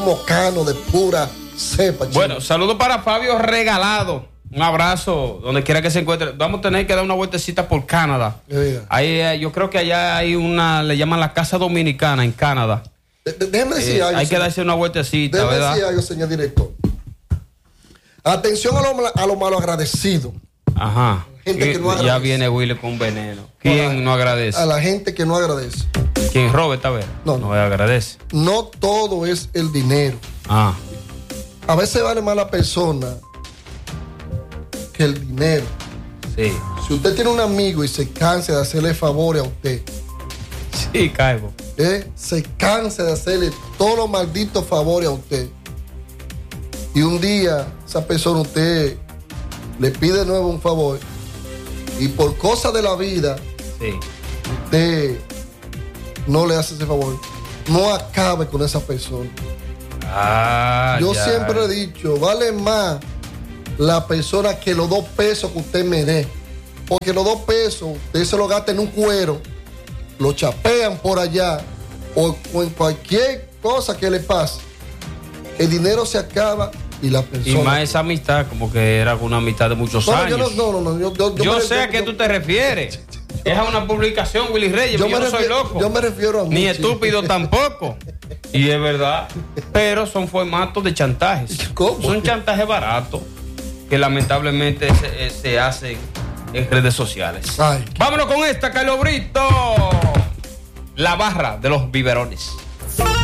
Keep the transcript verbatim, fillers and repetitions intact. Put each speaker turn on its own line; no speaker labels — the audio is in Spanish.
bocano de pura cepa. Chino.
Bueno, saludos para Fabio Regalado. Un abrazo, donde quiera que se encuentre. Vamos a tener que dar una vueltecita por Canadá. Ahí, eh, yo creo que allá hay una, le llaman la Casa Dominicana en Canadá.
De, de, déjeme decir
eh,
algo.
Hay señor. que darse una vueltecita,
déjeme
¿verdad?
decir algo, señor director. Atención a lo, a lo malo agradecido.
Ajá.
Gente que no agradece.
Ya viene Willy con veneno. ¿Quién a, no agradece?
A la gente que no agradece.
¿Quién? Robert, a ver.
No,
no agradece.
No todo es el dinero.
Ah.
A veces vale más la persona que el dinero.
Sí.
Si usted tiene un amigo y se cansa de hacerle favores a usted.
Sí, caigo.
¿eh? Se cansa de hacerle todos los malditos favores a usted. Y un día esa persona usted le pide de nuevo un favor y por cosas de la vida
sí.
usted no le hace ese favor. No acabe con esa persona.
Ah,
Yo
ya.
siempre he dicho, vale más la persona que los dos pesos que usted me dé. Porque los dos pesos usted se lo gasta en un cuero, lo chapean por allá o, o en cualquier cosa que le pase. El dinero se acaba y la persona.
Y más esa amistad, como que era una amistad de muchos
no,
años.
Yo no, no, no, yo, yo,
yo,
yo
sé
me,
a qué
yo,
tú te refieres. Es a una publicación, Willy Reyes, yo, yo no soy loco.
Yo me refiero a mí.
Ni estúpido tampoco. Y es verdad. Pero son formatos de chantajes.
¿Cómo?
Son chantajes baratos que lamentablemente se, se hacen en redes sociales.
Ay.
Vámonos con esta, Carlos Brito. La barra de los biberones.